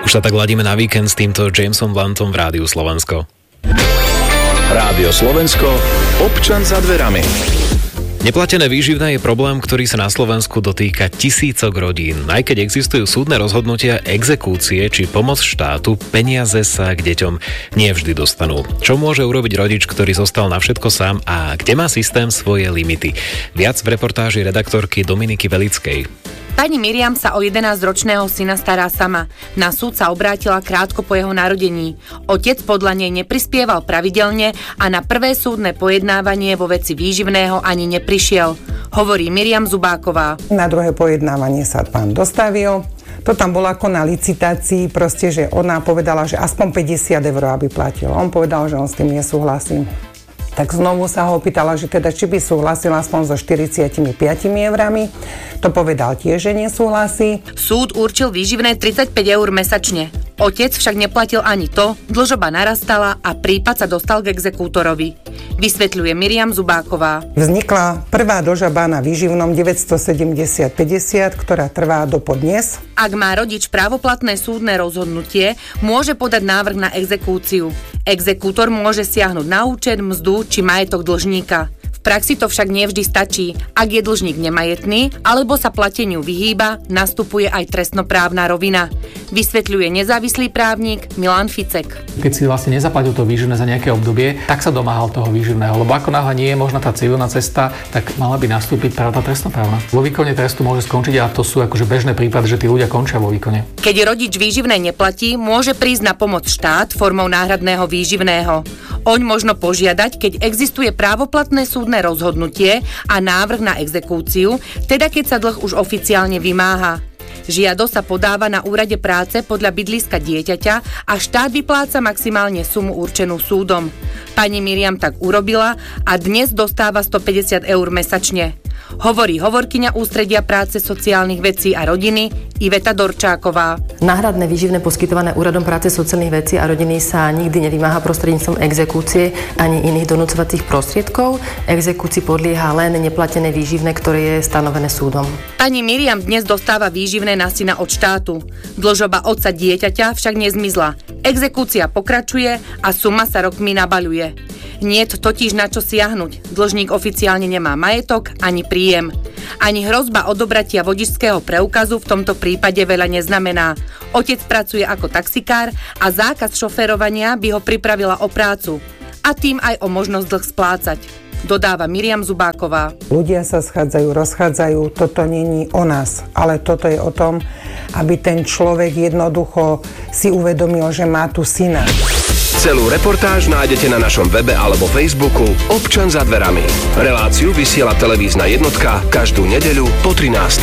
Už sa tak ladíme na víkend s týmto Jamesom Blantom v Rádiu Slovensko. Rádio Slovensko, občan za dverami. Neplatené výživné je problém, ktorý sa na Slovensku dotýka tisícok rodín. Aj keď existujú súdne rozhodnutia, exekúcie či pomoc štátu, peniaze sa k deťom nie vždy dostanú. Čo môže urobiť rodič, ktorý zostal na všetko sám a kde má systém svoje limity? Viac v reportáži redaktorky Dominiky Velickej. Pani Miriam sa o 11-ročného syna stará sama. Na súd sa obrátila krátko po jeho narodení. Otec podľa nej neprispieval pravidelne a na prvé súdne pojednávanie vo veci výživného ani neprišiel. Hovorí Miriam Zubáková. Na druhé pojednávanie sa pán dostavil. To tam bolo ako na licitácii, proste, že ona povedala, že aspoň 50 eur, aby platil. On povedal, že on s tým nesúhlasí. Tak znovu sa ho opýtala, že teda či by súhlasil aspoň so 45 eurami. To povedal tiež, že nesúhlasí. Súd určil výživné 35 eur mesačne. Otec však neplatil ani to, dlžoba narastala a prípad sa dostal k exekútorovi. Vysvetľuje Miriam Zubáková. Vznikla prvá dlžoba na výživnom 970,50, ktorá trvá do podnes. Ak má rodič právoplatné súdne rozhodnutie, môže podať návrh na exekúciu. Exekútor môže siahnuť na účet, mzdu či majetok dlžníka. V praxi to však nevždy stačí. Ak je dlžník nemajetný alebo sa plateniu vyhýba, nastupuje aj trestnoprávna rovina. Vysvetľuje nezávislý právnik Milan Ficek. Keď si vlastne nezaplatil to výživné za nejaké obdobie, tak sa domáhal toho výživného, lebo ako náhle nie je možná tá civilná cesta, tak mala by nastúpiť práve tá trestnoprávna. Vo výkone trestu môže skončiť a to sú akože bežné prípady, že tí ľudia končia vo výkone. Keď rodič výživné neplatí, môže prísť na pomoc štát formou náhradného výživného. Oň možno požiadať, keď existuje právoplatné súdne rozhodnutie a návrh na exekúciu, teda keď sa dlh už oficiálne vymáha. Žiadosť sa podáva na úrade práce podľa bydliska dieťaťa a štát vypláca maximálne sumu určenú súdom. Pani Miriam tak urobila a dnes dostáva 150 eur mesačne. Hovorí hovorkyňa Ústredia práce, sociálnych vecí a rodiny Iveta Dorčáková. Náhradné výživné poskytované Úradom práce, sociálnych vecí a rodiny sa nikdy nevymáha prostredníctvom exekúcie ani iných donúcovacích prostriedkov. Exekúcii podlieha len neplatené výživné, ktoré je stanovené súdom. Pani Miriam dnes dostáva výživné na syna od štátu. Dlžoba otca dieťaťa však nezmizla. Exekúcia pokračuje a suma sa rokmi nabaľuje. Niet totiž na čo siahnuť. Dlžník oficiálne nemá majetok ani príjem. Ani hrozba odobratia vodičského preukazu v tomto prípade veľa neznamená. Otec pracuje ako taxikár a zákaz šoférovania by ho pripravila o prácu a tým aj o možnosť dlh splácať. Dodáva Miriam Zubáková. Ľudia sa schádzajú, rozchádzajú, toto není o nás, ale toto je o tom, aby ten človek jednoducho si uvedomil, že má tu syna. Celú reportáž nájdete na našom webe alebo Facebooku Občan za dverami. Reláciu vysiela televízna jednotka každú nedeľu po 13.